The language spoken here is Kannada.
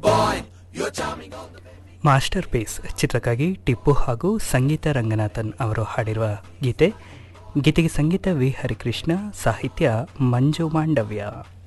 ಮಾಸ್ಟರ್ ಪೀಸ್ ಚಿತ್ರಕ್ಕಾಗಿ ಟಿಪ್ಪು ಹಾಗೂ ಸಂಗೀತ ರಂಗನಾಥನ್ ಅವರು ಹಾಡಿರುವ ಗೀತೆಗೆ ಸಂಗೀತ ವಿ ಹರಿಕೃಷ್ಣ, ಸಾಹಿತ್ಯ ಮಂಜು ಮಾಂಡವ್ಯ.